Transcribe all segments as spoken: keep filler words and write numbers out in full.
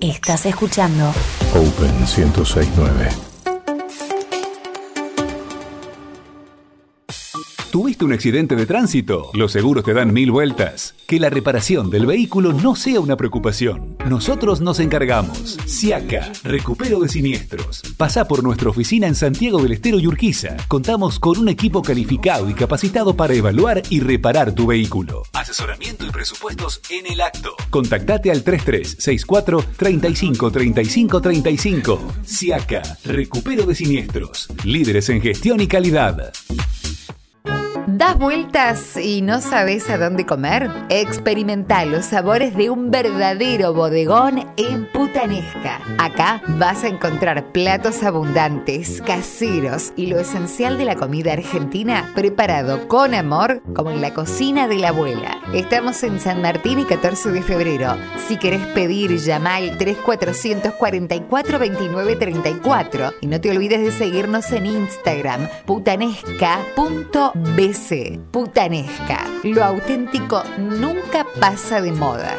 Estás escuchando Open ciento seis punto nueve. ¿Tuviste un accidente de tránsito? Los seguros te dan mil vueltas. Que la reparación del vehículo no sea una preocupación. Nosotros nos encargamos. Siaca, recupero de siniestros. Pasá por nuestra oficina en Santiago del Estero y Urquiza. Contamos con un equipo calificado y capacitado para evaluar y reparar tu vehículo. Asesoramiento y presupuestos en el acto. Contactate al treinta y tres sesenta y cuatro treinta y cinco treinta y cinco treinta y cinco. Siaca, recupero de siniestros. Líderes en gestión y calidad. ¿Das vueltas y no sabes a dónde comer? Experimenta los sabores de un verdadero bodegón en Putanesca. Acá vas a encontrar platos abundantes, caseros y lo esencial de la comida argentina preparado con amor como en la cocina de la abuela. Estamos en San Martín y catorce de febrero. Si querés pedir, llama al tres cuatro cuatro cuatro, dos nueve tres cuatro y no te olvides de seguirnos en Instagram putanesca punto b c. Putanesca, lo auténtico nunca pasa de moda.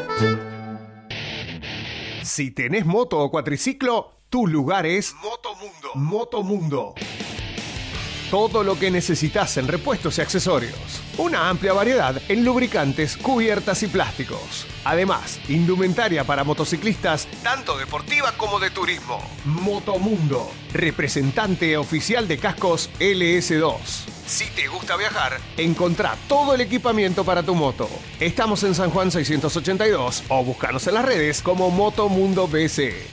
Si tenés moto o cuatriciclo, tu lugar es Motomundo. Motomundo. Todo lo que necesitas en repuestos y accesorios. Una amplia variedad en lubricantes, cubiertas y plásticos. Además, indumentaria para motociclistas, tanto deportiva como de turismo. Motomundo, representante oficial de cascos L S dos. Si te gusta viajar, encontrá todo el equipamiento para tu moto. Estamos en San Juan seiscientos ochenta y dos o búscanos en las redes como Motomundo B C.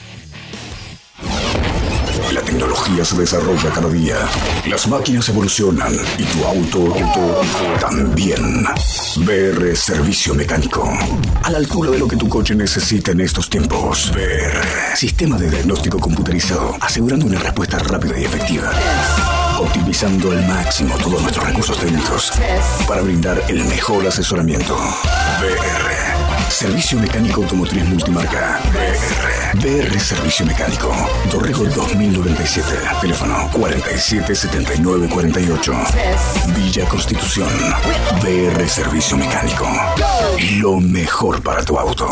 La tecnología se desarrolla cada día. Las máquinas evolucionan y tu auto, auto también. B R Servicio Mecánico. A la altura de lo que tu coche necesita en estos tiempos. B R. Sistema de diagnóstico computerizado, asegurando una respuesta rápida y efectiva. Optimizando al máximo todos nuestros recursos técnicos para brindar el mejor asesoramiento. B R. Servicio Mecánico Automotriz Multimarca. B R. B R Servicio Mecánico. Dorrego dos mil noventa y siete. Teléfono cuarenta y siete setenta y nueve cuarenta y ocho. Villa Constitución. B R Servicio Mecánico. Lo mejor para tu auto.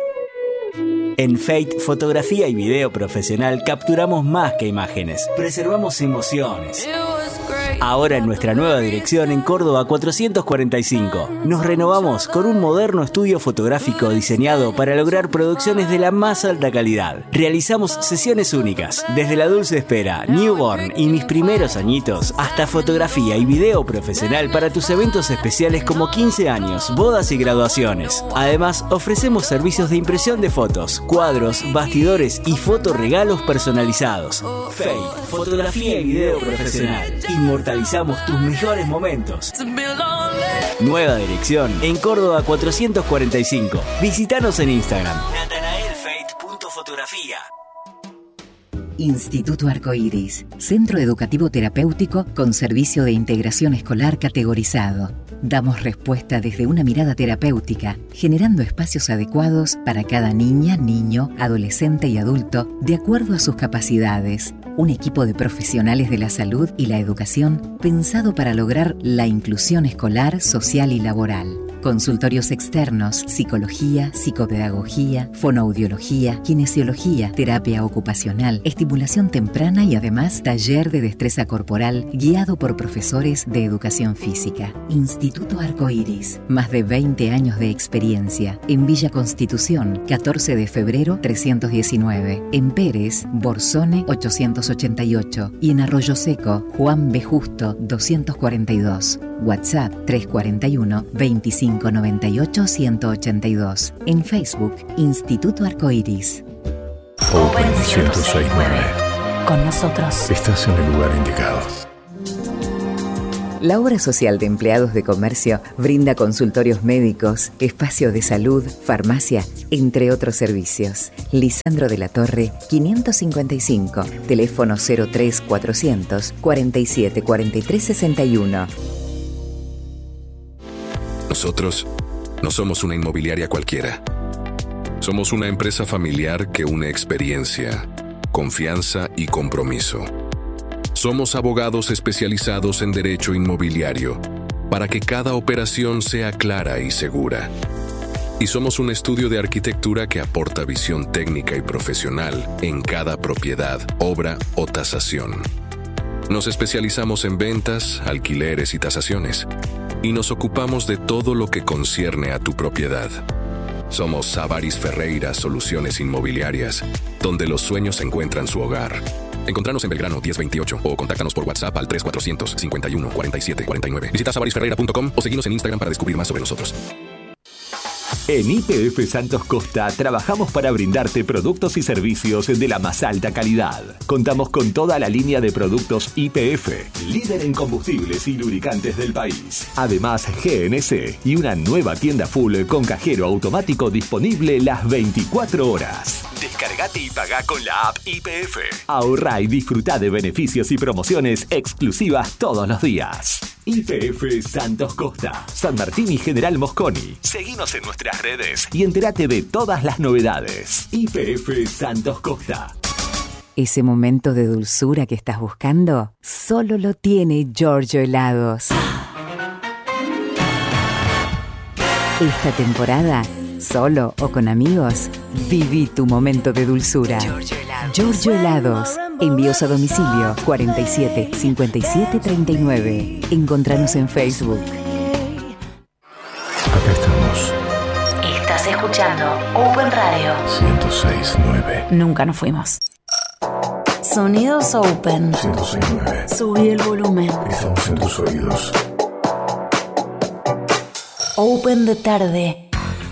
En Fate, fotografía y video profesional, capturamos más que imágenes. Preservamos emociones. Ahora en nuestra nueva dirección en Córdoba cuatrocientos cuarenta y cinco. Nos renovamos con un moderno estudio fotográfico diseñado para lograr producciones de la más alta calidad. Realizamos sesiones únicas, desde La Dulce Espera, Newborn y Mis Primeros Añitos, hasta fotografía y video profesional para tus eventos especiales como quince años, bodas y graduaciones. Además, ofrecemos servicios de impresión de fotos, cuadros, bastidores y fotoregalos personalizados. Fate, fotografía y video profesional. Inmortalizamos tus mejores momentos. Nueva dirección en Córdoba cuatrocientos cuarenta y cinco. Visítanos en Instagram. natanael fate punto fotografía. Instituto Arcoiris, Centro Educativo Terapéutico con servicio de integración escolar categorizado. Damos respuesta desde una mirada terapéutica, generando espacios adecuados para cada niña, niño, adolescente y adulto, de acuerdo a sus capacidades. Un equipo de profesionales de la salud y la educación pensado para lograr la inclusión escolar, social y laboral. Consultorios externos, psicología, psicopedagogía, fonoaudiología, kinesiología, terapia ocupacional, estimulación temprana y además taller de destreza corporal guiado por profesores de educación física. Instituto Arcoiris, más de veinte años de experiencia. En Villa Constitución, catorce de febrero trescientos diecinueve. En Pérez, Borsone ochocientos ochenta y ocho. Y en Arroyo Seco, Juan B. Justo doscientos cuarenta y dos. WhatsApp tres cuatro uno, veinticinco noventa y ocho, ciento ochenta y dos. En Facebook, Instituto Arcoiris. Open ciento seis punto nueve. Con nosotros Estás en el lugar indicado. La Obra Social de Empleados de Comercio brinda consultorios médicos, espacio de salud, farmacia, entre otros servicios. Lisandro de la Torre, quinientos cincuenta y cinco, teléfono cero tres cuatrocientos cuarenta y siete cuarenta y tres sesenta y uno. Nosotros no somos una inmobiliaria cualquiera. Somos una empresa familiar que une experiencia, confianza y compromiso. Somos abogados especializados en derecho inmobiliario para que cada operación sea clara y segura. Y somos un estudio de arquitectura que aporta visión técnica y profesional en cada propiedad, obra o tasación. Nos especializamos en ventas, alquileres y tasaciones. Y nos ocupamos de todo lo que concierne a tu propiedad. Somos Savaris Ferreira Soluciones Inmobiliarias, donde los sueños encuentran su hogar. Encontranos en Belgrano diez veintiocho o contáctanos por WhatsApp al tres cuatrocientos cincuenta y uno cuarenta y siete cuarenta y nueve. Visita savaris ferreira punto com o seguinos en Instagram para descubrir más sobre nosotros. En Y P F Santos Costa trabajamos para brindarte productos y servicios de la más alta calidad. Contamos con toda la línea de productos Y P F, líder en combustibles y lubricantes del país. Además, G N C y una nueva tienda full con cajero automático disponible las veinticuatro horas. Descargate y pagá con la app Y P F. Ahorrá y disfrutá de beneficios y promociones exclusivas todos los días. Y P F Santos Costa, San Martín y General Mosconi. Seguinos en nuestras redes y entérate de todas las novedades. Y P F Santos Costa. Ese momento de dulzura que estás buscando, solo lo tiene Giorgio Helados. Esta temporada, solo o con amigos, viví tu momento de dulzura. Giorgio Helados. Envíos a domicilio cuarenta y siete cincuenta y siete treinta y nueve. Encontranos en Facebook. Acá estamos. Estás escuchando Open Radio ciento seis punto nueve. Nunca nos fuimos. Sonidos Open. ciento seis punto nueve. Subí el volumen. Estamos en tus oídos. Open de tarde.